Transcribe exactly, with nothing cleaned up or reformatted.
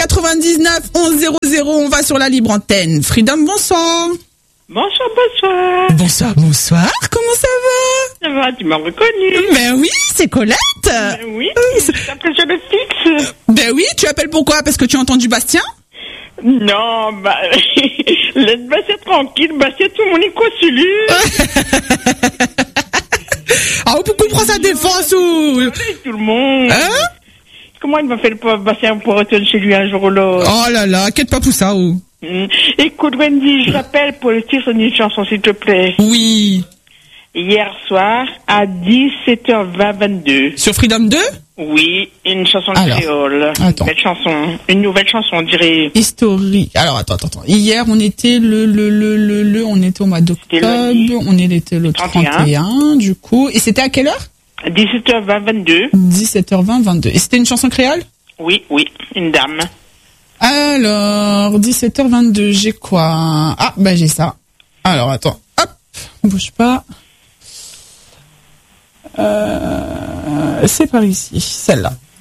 quatre-vingt-dix-neuf onze zéro zéro, on va sur la libre antenne. Freedom, bonsoir. Bonsoir, bonsoir. Bonsoir, bonsoir. Comment ça va? Ça va, tu m'as reconnu. Ben oui, c'est Colette. Ben oui, je t'appelle sur le fixe. Ben oui, tu appelles pourquoi? Parce que tu as entendu Bastien? Non, bah, laisse Bastien tranquille. Bastien, tout le monde est quoi sur lui? Ah, pourquoi prend sa défense ou? Tout le monde. Hein? Comment il va faire le pauvre Bastien pour retourner chez lui un jour ou l'autre? Oh là là, inquiète pas pour ça ou? Mmh. Écoute, Wendy, je t'appelle pour le titre d'une chanson, s'il te plaît. Oui. Hier soir, à dix-sept heures vingt, vingt-deux. Sur Freedom deux? Oui, une chanson Alors, créole. attends. Une belle chanson. Une nouvelle chanson, on dirait. Historique. Alors, attends, attends, attends. Hier, on était le, le, le, le, le, on était au mois d'octobre. On était le trente et un, du coup. Et c'était à quelle heure? dix-sept heures vingt, vingt-deux. dix-sept heures vingt, vingt-deux. Et c'était une chanson créole? Oui, oui, une dame. Alors, dix-sept heures vingt-deux, j'ai quoi? Ah, bah, j'ai ça. Alors, attends. Hop. Bouge pas. Euh, c'est par ici. Celle-là.